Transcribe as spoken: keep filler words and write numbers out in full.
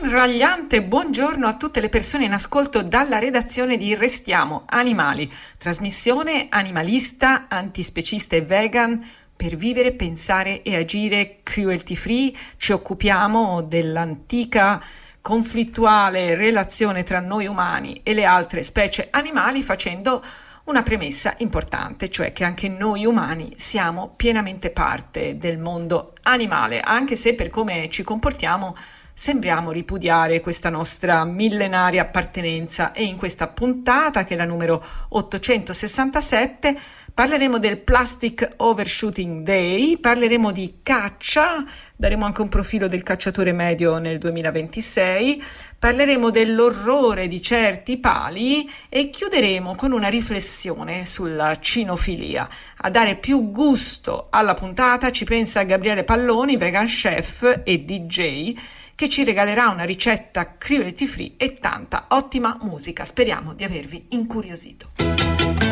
Un ragliante buongiorno a tutte le persone in ascolto dalla redazione di Restiamo Animali, trasmissione animalista, antispecista e vegan per vivere, pensare e agire cruelty free. Ci occupiamo dell'antica conflittuale relazione tra noi umani e le altre specie animali facendo una premessa importante, cioè che anche noi umani siamo pienamente parte del mondo animale, anche se per come ci comportiamo sembriamo ripudiare questa nostra millenaria appartenenza. E in questa puntata, che è la numero ottocentosessantasette, parleremo del Plastic Overshooting Day, parleremo di caccia, daremo anche un profilo del cacciatore medio nel duemilaventisei, parleremo dell'orrore di certi pali e chiuderemo con una riflessione sulla cinofilia. A dare più gusto alla puntata ci pensa Gabriele Palloni, vegan chef e D J, che ci regalerà una ricetta cruelty free e tanta ottima musica. Speriamo di avervi incuriosito.